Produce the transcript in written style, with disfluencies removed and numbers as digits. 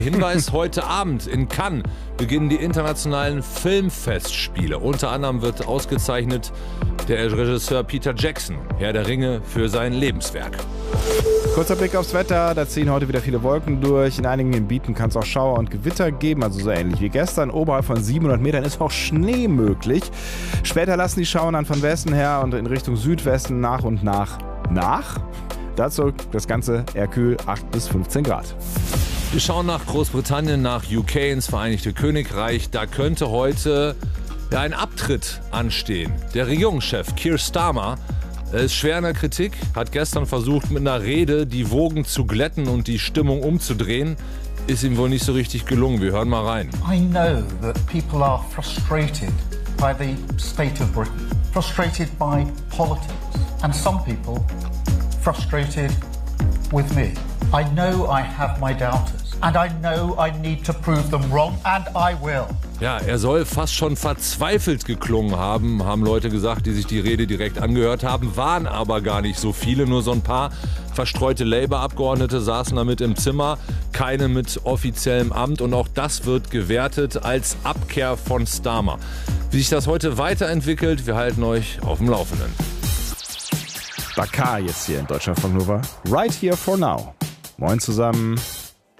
Hinweis, heute Abend in Cannes beginnen die internationalen Filmfestspiele. Unter anderem wird ausgezeichnet der Regisseur Peter Jackson, Herr der Ringe, für sein Lebenswerk. Kurzer Blick aufs Wetter, da ziehen heute wieder viele Wolken durch. In einigen Gebieten kann es auch Schauer und Gewitter geben, also so ähnlich wie gestern. Oberhalb von 700 Metern ist auch Schnee möglich. Später lassen die Schauer dann von Westen her und in Richtung Südwesten nach und nach. Dazu das Ganze eher kühl, 8 bis 15 Grad. Wir schauen nach Großbritannien, nach UK, ins Vereinigte Königreich. Da könnte heute ein Abtritt anstehen. Der Regierungschef Keir Starmer ist schwer in der Kritik, hat gestern versucht, mit einer Rede die Wogen zu glätten und die Stimmung umzudrehen. Ist ihm wohl nicht so richtig gelungen. Wir hören mal rein. I know that people are frustrated by the state of Britain, frustrated by politics, and some people frustrated with me. I know I have my doubters. And I know I need to prove them wrong, and I will. Ja, er soll fast schon verzweifelt geklungen haben, haben Leute gesagt, die sich die Rede direkt angehört haben, waren aber gar nicht so viele, nur so ein paar verstreute Labour-Abgeordnete saßen damit im Zimmer, keine mit offiziellem Amt, und auch das wird gewertet als Abkehr von Starmer. Wie sich das heute weiterentwickelt, wir halten euch auf dem Laufenden. Dakar jetzt hier in Deutschlandfunk Nova. Right here for now. Moin zusammen.